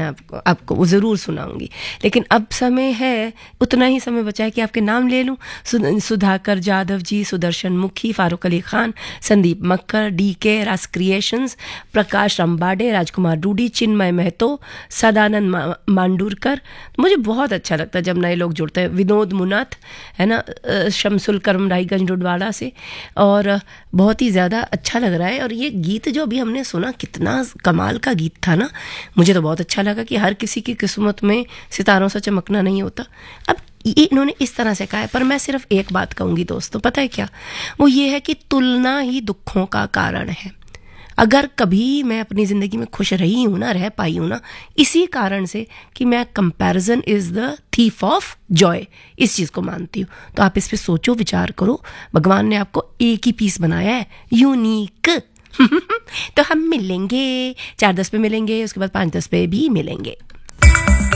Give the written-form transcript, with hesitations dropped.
मैं आपको वो ज़रूर सुनाऊंगी, लेकिन अब समय है, उतना ही समय बचा है कि आपके नाम ले लूँ। सुधाकर जाधव जी, सुदर्शन मुखी, फारूक अली खान, संदीप मक्कर, DK रास क्रिएशंस, प्रकाश रंबाडे, राजकुमार डूडी, चिन्मय महतो, सदानंद मांडूरकर। मुझे बहुत अच्छा लगता है जब नए लोग जुड़ते हैं। विनोद मुनाथ है ना, शमसुल करम राईगंज डुडवाड़ा से, और बहुत ही ज़्यादा अच्छा लग रहा है। और ये गीत जो अभी हमने सुना कितना कमाल का गीत था ना, मुझे तो बहुत अच्छा लगा कि हर किसी की किस्मत में सितारों से चमकना नहीं होता। अब ये इन्होंने इस तरह से कहा है, पर मैं सिर्फ एक बात कहूँगी दोस्तों, पता है क्या? वो ये है कि तुलना ही दुखों का कारण है। अगर कभी मैं अपनी ज़िंदगी में खुश रही हूँ ना, रह पाई हूँ ना, इसी कारण से कि मैं comparison is the thief of Joy, इस चीज़ को मानती हूँ। तो आप इस पे सोचो, विचार करो। भगवान ने आपको एक ही पीस बनाया है, यूनिक। तो हम मिलेंगे 4:10 पे मिलेंगे, उसके बाद 5:10 पे भी मिलेंगे।